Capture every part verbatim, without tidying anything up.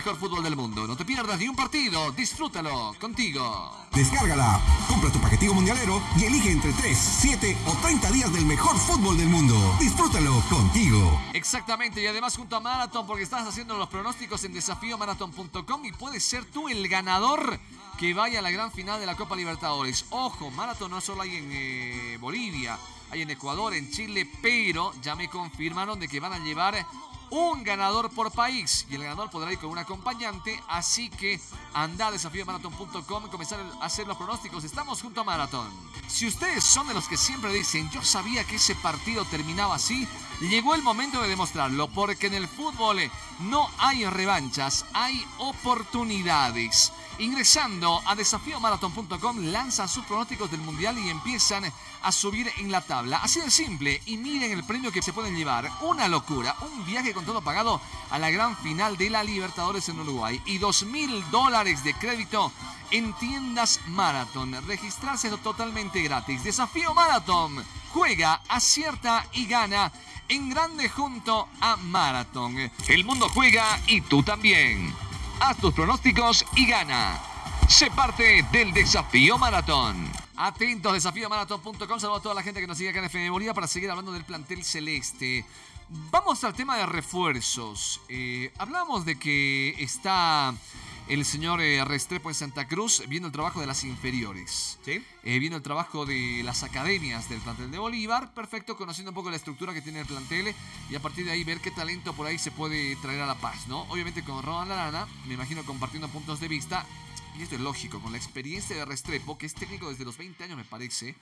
mejor fútbol del mundo. No te pierdas ni un partido, disfrútalo contigo. Descárgala, compra tu paquetico mundialero y elige entre tres, siete o treinta días del mejor fútbol del mundo. Disfrútalo contigo. Exactamente, y además junto a Marathon, porque estás haciendo los pronósticos en desafío marathon punto com y puedes ser tú el ganador que vaya a la gran final de la Copa Libertadores. Ojo, Marathon no solo hay en eh, Bolivia, hay en Ecuador, en Chile, pero ya me confirmaron de que van a llevar un ganador por país y el ganador podrá ir con un acompañante, así que anda a desafío marathon punto com y comenzar a hacer los pronósticos. Estamos junto a Marathon. Si ustedes son de los que siempre dicen yo sabía que ese partido terminaba así, llegó el momento de demostrarlo, porque en el fútbol no hay revanchas, hay oportunidades. Ingresando a desafío marathon punto com lanzan sus pronósticos del mundial y empiezan a subir en la tabla. Así de simple, y miren el premio que se pueden llevar. Una locura, un viaje con todo pagado a la gran final de la Libertadores en Uruguay y dos mil dólares de crédito en tiendas Marathon. Registrarse es totalmente gratis. Desafío Marathon. Juega, acierta y gana en grande junto a Marathon. El mundo juega y tú también. Haz tus pronósticos y gana. Sé parte del Desafío Maratón. Atentos, desafío marathon punto com. Saludos a toda la gente que nos sigue acá en F M Bolivia para seguir hablando del plantel celeste. Vamos al tema de refuerzos. Eh, hablamos de que está el señor eh, Restrepo en Santa Cruz viendo el trabajo de las inferiores. ¿Sí? Eh, viendo el trabajo de las academias del plantel de Bolívar. Perfecto, conociendo un poco la estructura que tiene el plantel y a partir de ahí ver qué talento por ahí se puede traer a La Paz, ¿no? Obviamente con Ronald Arana, me imagino compartiendo puntos de vista. Y esto es lógico, con la experiencia de Restrepo, que es técnico desde los veinte años me parece.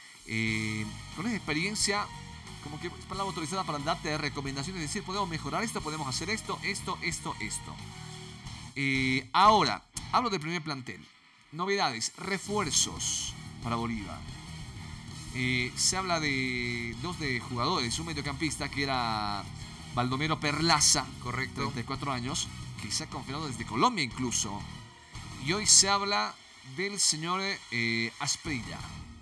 Eh, con esa experiencia, como que es palabra autorizada para darte recomendaciones, decir, podemos mejorar esto, podemos hacer esto, esto, esto, esto. Eh, ahora, hablo del primer plantel. Novedades, refuerzos para Bolívar. Eh, se habla de dos de jugadores, un mediocampista que era Baldomero Perlaza, correcto, treinta y cuatro años, que se ha confirmado desde Colombia incluso. Y hoy se habla del señor eh, Asprilla.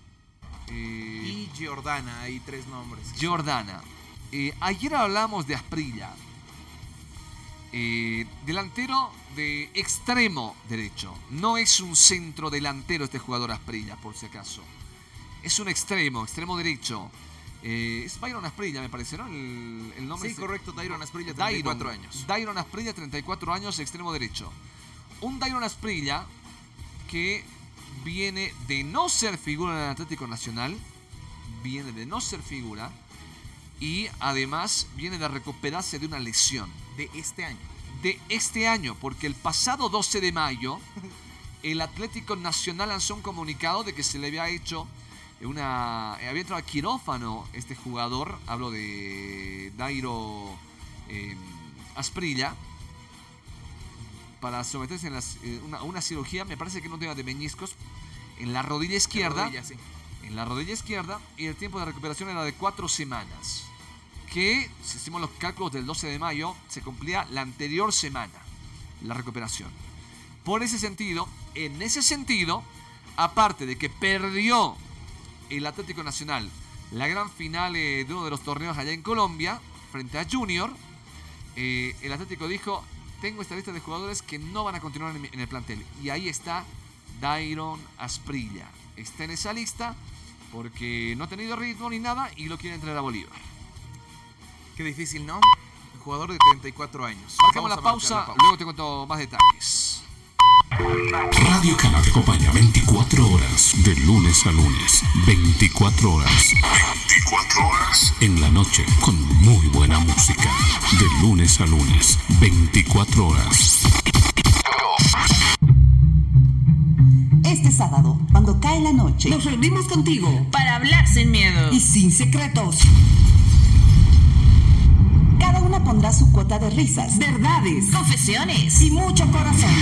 Eh, y Giordana, hay tres nombres. Giordana. Eh, ayer hablamos de Asprilla. Eh, delantero de extremo derecho. No es un centro delantero este jugador Asprilla, por si acaso. Es un extremo, extremo derecho. Eh, es Dairon Asprilla, me parece, ¿no? El, el nombre sí, es, correcto, Dairon Asprilla, treinta y cuatro años. Dairon Asprilla, treinta y cuatro años, extremo derecho. Un Dairon Asprilla que viene de no ser figura en el Atlético Nacional, viene de no ser figura y además viene de recuperarse de una lesión. De este año. De este año, porque el pasado doce de mayo el Atlético Nacional lanzó un comunicado de que se le había hecho una... había entrado a quirófano este jugador, hablo de Dairo eh, Asprilla, para someterse a eh, una, una cirugía, me parece que no tenga de meñiscos, en la rodilla izquierda. Rodilla, sí. En la rodilla izquierda, y el tiempo de recuperación era de cuatro semanas. Que, si hicimos los cálculos del doce de mayo, se cumplía la anterior semana, la recuperación. Por ese sentido, en ese sentido, aparte de que perdió el Atlético Nacional la gran final eh, de uno de los torneos allá en Colombia, frente a Junior, eh, el Atlético dijo... tengo esta lista de jugadores que no van a continuar en el plantel. Y ahí está Dairon Asprilla. Está en esa lista porque no ha tenido ritmo ni nada y lo quieren traer a Bolívar. Qué difícil, ¿no? Un jugador de treinta y cuatro años. Marcamos la pausa, la pausa, luego te cuento más detalles. Radio Cana te acompaña veinticuatro horas, de lunes a lunes. veinticuatro horas. veinticuatro horas. En la noche, con muy buena música. De lunes a lunes. veinticuatro horas. Este sábado, cuando cae la noche, nos reunimos contigo para hablar sin miedo y sin secretos. Cada una pondrá su cuota de risas, verdades, confesiones y mucho corazón.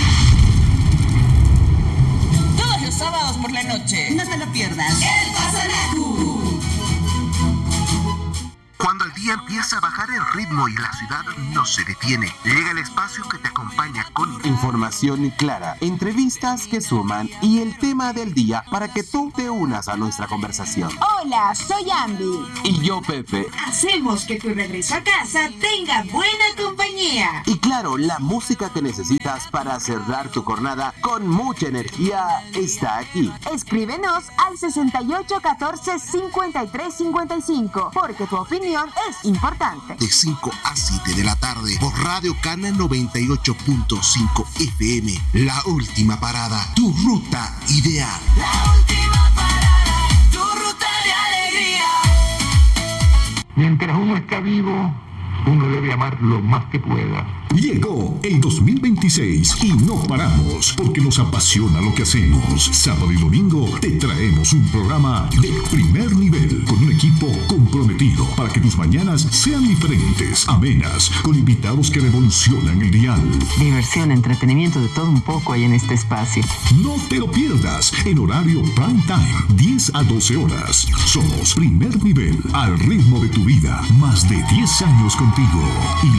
Todos los sábados por la noche. No te lo pierdas. El Pasanacu. Cuando el día día empieza a bajar el ritmo y la ciudad no se detiene. Llega el espacio que te acompaña con información clara, entrevistas que suman y el tema del día para que tú te unas a nuestra conversación. Hola, soy Ambi. Y yo, Pepe. Hacemos que tu regreso a casa tenga buena compañía. Y claro, la música que necesitas para cerrar tu jornada con mucha energía está aquí. Escríbenos al sesenta y ocho catorce cincuenta y tres cincuenta y cinco, porque tu opinión es importante. De cinco a siete de la tarde por Radio Cana noventa y ocho punto cinco F M. La última parada, tu ruta ideal. La última parada, tu ruta de alegría. Mientras uno está vivo, uno debe amar lo más que pueda. Llegó el dos mil veintiséis y no paramos porque nos apasiona lo que hacemos. Sábado y domingo te traemos un programa de primer nivel con un equipo comprometido para que tus mañanas sean diferentes, amenas, con invitados que revolucionan el dial. Diversión, entretenimiento, de todo un poco hay en este espacio. No te lo pierdas en horario prime time, diez a doce horas. Somos Primer Nivel, al ritmo de tu vida, más de diez años contigo. Y